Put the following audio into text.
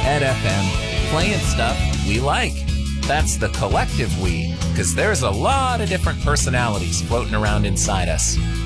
Head FM, playing stuff we like. That's the collective we, because there's a lot of different personalities floating around inside us.